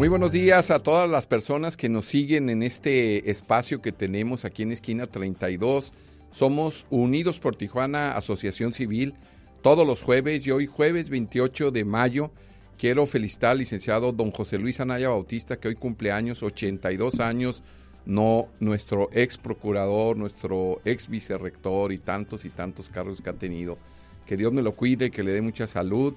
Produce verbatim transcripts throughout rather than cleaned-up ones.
Muy buenos días a todas las personas que nos siguen en este espacio que tenemos aquí en Esquina treinta y dos. Somos Unidos por Tijuana, Asociación Civil, todos los jueves, y hoy jueves veintiocho de mayo quiero felicitar al licenciado don José Luis Anaya Bautista, que hoy cumple años, ochenta y dos años, no nuestro ex procurador, nuestro ex vicerrector y tantos y tantos cargos que ha tenido. Que Dios me lo cuide, que le dé mucha salud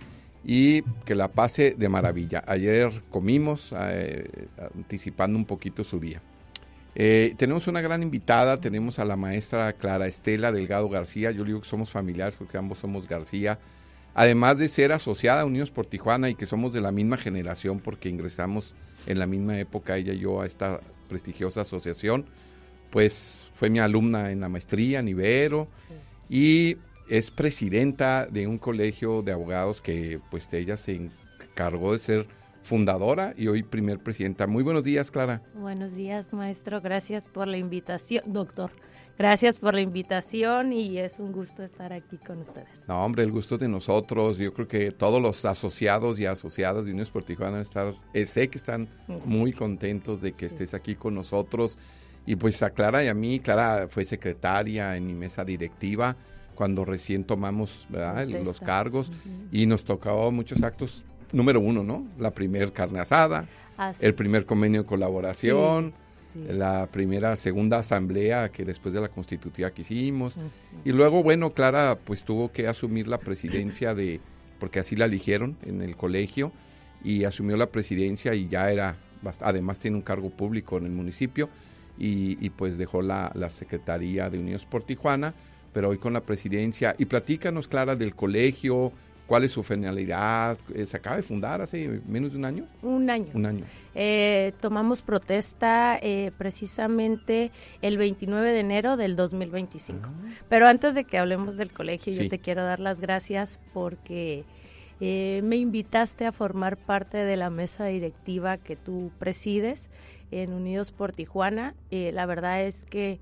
y que la pase de maravilla. Ayer comimos, eh, anticipando un poquito su día. Eh, tenemos una gran invitada, tenemos a la maestra Clara Estela Delgado García. Yo digo que somos familiares porque ambos somos García. Además de ser asociada a Unidos por Tijuana y que somos de la misma generación porque ingresamos en la misma época, ella y yo, a esta prestigiosa asociación, pues fue mi alumna en la maestría en Ibero, sí. Y es presidenta de un colegio de abogados que pues ella se encargó de ser fundadora y hoy primer presidenta. Muy buenos días, Clara. Buenos días, maestro. Gracias por la invitación, doctor. Gracias por la invitación y es un gusto estar aquí con ustedes. No, hombre, el gusto es de nosotros. Yo creo que todos los asociados y asociadas de Unidos por Tijuana están, eh, sé que están sí. muy contentos de que sí. estés aquí con nosotros. Y pues a Clara y a mí, Clara fue secretaria en mi mesa directiva cuando recién tomamos, ¿verdad?, los cargos, uh-huh. y nos tocaba muchos actos. Número uno, ¿no? La primer carne asada, ah, sí. el primer convenio de colaboración, sí, sí. la primera, segunda asamblea que después de la constitutiva que hicimos. Uh-huh. Y luego, bueno, Clara pues tuvo que asumir la presidencia de, porque así la eligieron en el colegio, y asumió la presidencia y ya era, además tiene un cargo público en el municipio, y, y pues dejó la, la Secretaría de Unidos por Tijuana, pero hoy con la presidencia. Y platícanos, Clara, del colegio. ¿Cuál es su finalidad? ¿Se acaba de fundar hace menos de un año? Un año. Un año. Eh, tomamos protesta eh, precisamente el veintinueve de enero del dos mil veinticinco. Uh-huh. Pero antes de que hablemos del colegio, sí. yo te quiero dar las gracias porque eh, me invitaste a formar parte de la mesa directiva que tú presides en Unidos por Tijuana. Eh, la verdad es que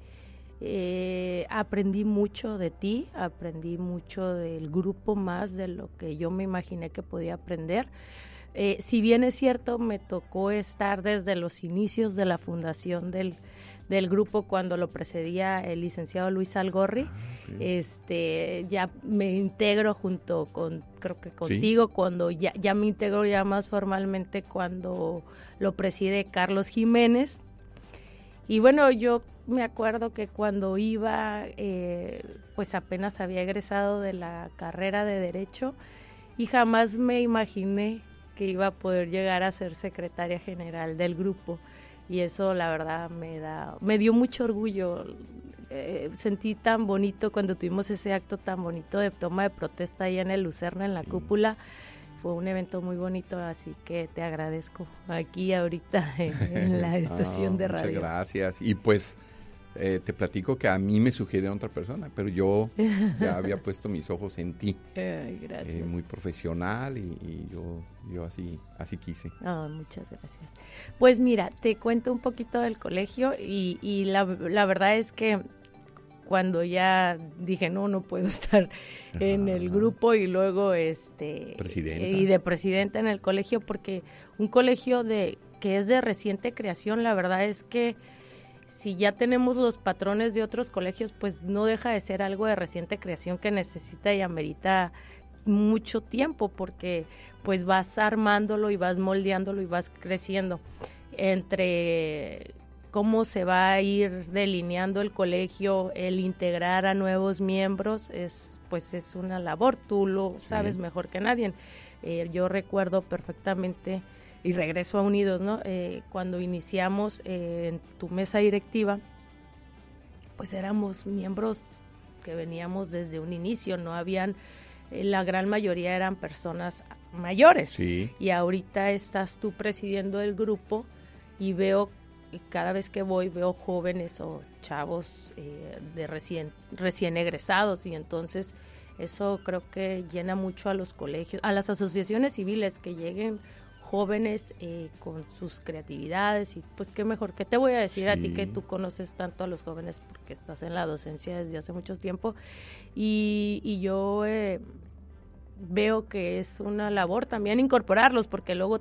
Eh, aprendí mucho de ti, aprendí mucho del grupo, más de lo que yo me imaginé que podía aprender. Eh, si bien es cierto, me tocó estar desde los inicios de la fundación del, del grupo cuando lo precedía el licenciado Luis Algorri. Ah, okay. este, ya me integro junto con, creo que contigo, ¿sí? cuando ya, ya me integro ya más formalmente cuando lo preside Carlos Jiménez. Y bueno, yo me acuerdo que cuando iba, eh, pues apenas había egresado de la carrera de Derecho y jamás me imaginé que iba a poder llegar a ser secretaria general del grupo. Y eso, la verdad, me da, me dio mucho orgullo. Eh, sentí tan bonito cuando tuvimos ese acto tan bonito de toma de protesta ahí en el Lucerna, en la sí. cúpula. Fue un evento muy bonito, así que te agradezco aquí ahorita en, en la estación oh, de radio. Muchas gracias. Y pues eh, te platico que a mí me sugirieron otra persona, pero yo ya había puesto mis ojos en ti. Ay, gracias. Eh, muy profesional y, y yo, yo así, así quise. Oh, muchas gracias. Pues mira, te cuento un poquito del colegio y, y la, la verdad es que cuando ya dije no, no puedo estar Ajá. en el grupo y luego este presidenta. y de presidenta en el colegio, porque un colegio de que es de reciente creación, la verdad es que si ya tenemos los patrones de otros colegios, pues no deja de ser algo de reciente creación que necesita y amerita mucho tiempo, porque pues vas armándolo y vas moldeándolo y vas creciendo. Entre cómo se va a ir delineando el colegio, el integrar a nuevos miembros, es pues es una labor, tú lo sabes sí. mejor que nadie. Eh, yo recuerdo perfectamente, y regreso a Unidos, ¿no? Eh, cuando iniciamos eh, en tu mesa directiva, pues éramos miembros que veníamos desde un inicio, no habían, eh, la gran mayoría eran personas mayores, sí. y ahorita estás tú presidiendo el grupo y veo y cada vez que voy veo jóvenes o chavos eh, de recién recién egresados, y entonces eso creo que llena mucho a los colegios, a las asociaciones civiles, que lleguen jóvenes eh, con sus creatividades. Y pues qué mejor, ¿qué te voy a decir sí. a ti que tú conoces tanto a los jóvenes porque estás en la docencia desde hace mucho tiempo? Y, y yo eh, veo que es una labor también incorporarlos, porque luego